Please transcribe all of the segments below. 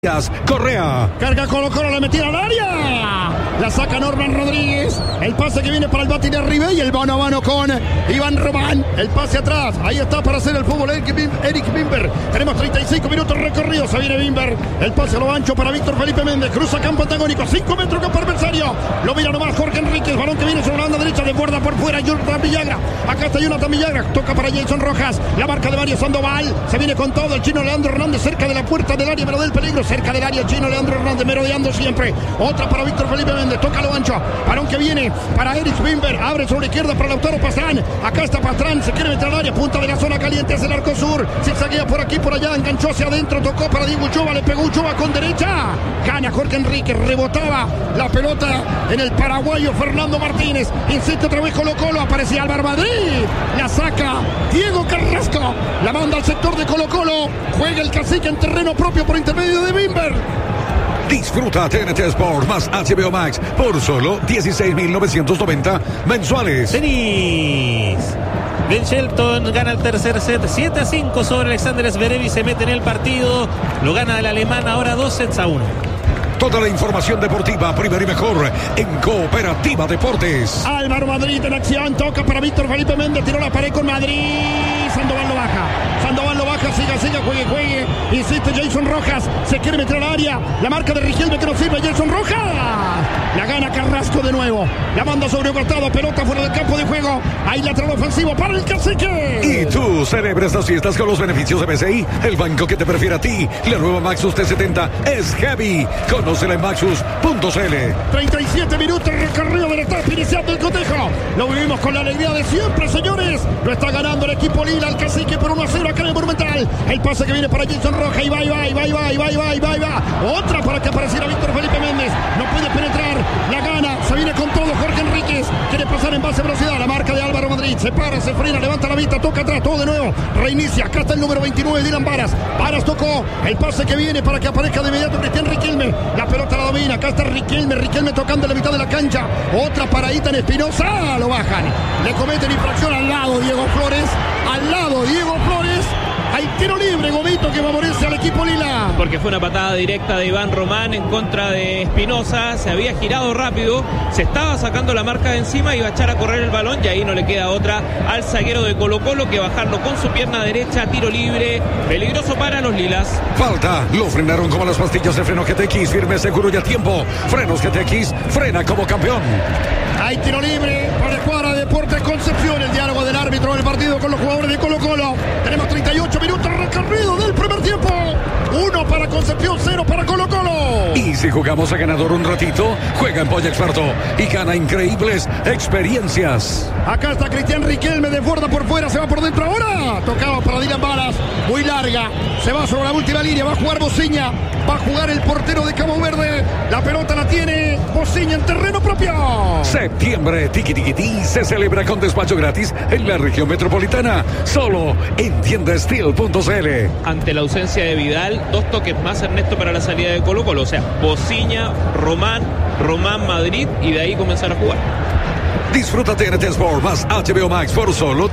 Correa. Carga Colo-Colo, la metida al área. La saca Norman Rodríguez. El pase que viene para el bate de arriba y el mano a mano con Iván Román. El pase atrás. Ahí está para hacer el fútbol Eric Bimber. Tenemos 35 minutos recorridos. Se viene Bimber. El pase a lo ancho para Víctor Felipe Méndez. Cruza campo antagónico. 5 metros campo adversario. Lo mira nomás Jorge Enríquez. Balón que viene sobre la banda derecha. De guarda por fuera. Jonathan Villagra. Acá está Jonathan Villagra. Toca para Jason Rojas. La marca de Mario Sandoval. Se viene con todo el chino Leandro Hernández cerca de la puerta del área, pero del peligro. Cerca del área el chino Leandro Hernández merodeando siempre. Otra para Víctor Felipe Méndez. Toca lo ancho. Balón que viene para Eric Bimber. Abre sobre la izquierda para Lautaro Pastrán. Acá está Pastrán. Se quiere meter al área. Punta de la zona caliente. Es el arco sur. Zigzaguea por aquí, por allá. Enganchó hacia adentro. Tocó para Diego Uchoa. Le pegó Uchoa con derecha. Gana Jorge Enríquez. Rebotaba la pelota en el paraguayo Fernando Martínez. Insiste otra vez Colo-Colo. Aparecía Álvaro Madrid. La saca Diego Carrasco. La manda al sector de Colo-Colo. Juega el cacique en terreno propio por intermedio de Bimber. Disfruta TNT Sport más HBO Max por solo 16.990 mensuales. Tenis. Ben Shelton gana el tercer set 7-5 sobre Alexander Zverev y se mete en el partido. Lo gana el alemán ahora 2-1. Toda la información deportiva, primero y mejor, en Cooperativa Deportes. Álvaro Madrid en acción, toca para Víctor Felipe Méndez, tiró la pared con Madrid. Sandoval lo baja, siga, juegue. Insiste Jason Rojas, se quiere meter al área. La marca de Riquelme que no sirve, Jason Rojas. La gana Carrasco de nuevo. La manda sobre un costado, pelota fuera del campo de juego. Hay lateral ofensivo para el cacique. Y tú celebras las fiestas con los beneficios de BCI, el banco que te prefiere a ti. La nueva Maxus T70 es heavy. Conócela en maxus.cl. 37 minutos recorrido de la etapa inicial del cotejo. Lo vivimos con la alegría de siempre, señores. Lo está ganando el equipo Lila, el cacique por 1-0 acá en el Monumental. El pase que viene para Jason Rojas. Y va. Otra para que apareciera Víctor Felipe Méndez. No puede penetrar. La gana. Se viene con todo Jorge Enríquez. Quiere pasar en base a velocidad. La marca de Álvaro Madrid. Se para, se frena, levanta la vista, toca atrás, todo de nuevo. Reinicia. Acá está el número 29, Dylan Varas. Varas tocó. El pase que viene para que aparezca de inmediato Cristian Riquelme. La pelota la domina. Acá está Riquelme tocando en la mitad de la cancha. Otra para Ethan Espinosa. Lo bajan. Le cometen infracción al lado Diego Flores. Hay tiro libre, Gomito, que favorece al equipo Lila. Porque fue una patada directa de Iván Román en contra de Espinosa. Se había girado rápido, se estaba sacando la marca de encima, iba a echar a correr el balón y ahí no le queda otra al zaguero de Colo-Colo que bajarlo con su pierna derecha. Tiro libre, peligroso para los lilas. Falta, lo frenaron como las pastillas de freno GTX, firme, seguro y a tiempo. Frenos GTX, frena como campeón. Hay tiro libre para la escuadra de Deportes Concepción. El diálogo del árbitro del partido con los jugadores de Colo-Colo. Tenemos 38 minutos recorridos del primer tiempo. 1 para Concepción, 0 para Colo-Colo. Y si jugamos a ganador un ratito, juega en Polla Experto y gana increíbles experiencias. Acá está Cristian Riquelme, desborda por fuera, se va por dentro ahora. Tocaba para Dylan Varas, muy larga. Se va sobre la última línea, va a jugar Bociña. Va a jugar el portero de Cabo Verde. La pelota la tiene Bociña en terreno propio. Septiembre, tiquitiquití, se celebra con despacho gratis en la región metropolitana. Solo en tiendasteel.cl. Ante la ausencia de Vidal, 2 toques más, Ernesto, para la salida de Colo-Colo. O sea, Bociña, Román, Madrid, y de ahí comenzar a jugar. Disfruta TNT Sport más HBO Max por solo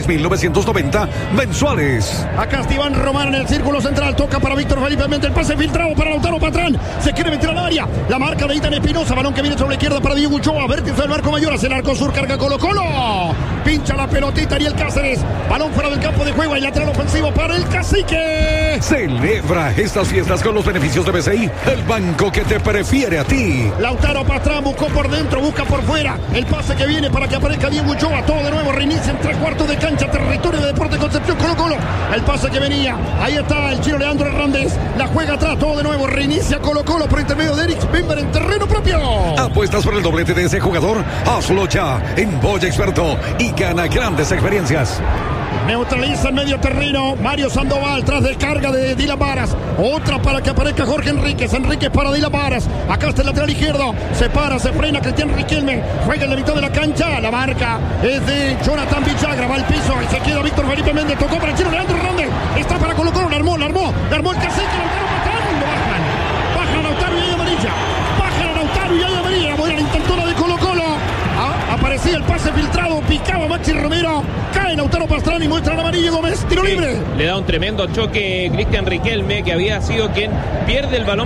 16.990 mensuales. Acá está Iván Román en el círculo central. Toca para Víctor Felipe Méndez. El pase filtrado para Lautaro Pastrán. Se quiere meter al área. La marca de Ethan Espinosa. Balón que viene sobre la izquierda para Diego Uchoa. Vértice del marco mayor. Hacia el arco sur. Carga Colo-Colo. Pincha la pelotita Ariel Cáceres. Balón fuera del campo de juego. Y lateral ofensivo para el cacique. Celebra estas fiestas con los beneficios de BCI, el banco que te prefiere a ti. Lautaro Pastrán buscó por dentro, busca por fuera. El pase que viene para que aparezca Diego Uchoa. Todo de nuevo, reinicia en 3/4 de cancha, territorio de Deportes Concepción, Colo-Colo. El pase que venía, ahí está el chino Leandro Hernández. La juega atrás, todo de nuevo, reinicia Colo-Colo por intermedio de Eric Bimber en terreno propio. ¿Apuestas por el doblete de ese jugador? Hazlo ya en Polla Experto y gana grandes experiencias. Neutraliza en medio terreno Mario Sandoval tras descarga de Dylan Varas. Otra para que aparezca Jorge Enríquez. Enríquez para Dylan Varas. Acá está el lateral izquierdo. Se para, se frena Cristian Riquelme. Juega en la mitad de la cancha. La marca es de Jonathan Villagra. Va al piso y se queda Víctor Felipe Méndez. Tocó para el chino Leandro Hernández. Está para Colo-Colo. La armó el cacique. Lautaro Pastrán. Lo bajan. Bajan a Lautaro y hay amarilla. Voy a la intentora de Colo-Colo. Aparecía el pase filtrado. Picaba Maxi Romero. Cae Lautaro Pastrán y muestra la amarilla. Mario Gómez, tiro libre. Le da un tremendo choque Cristian Riquelme, que había sido quien pierde el balón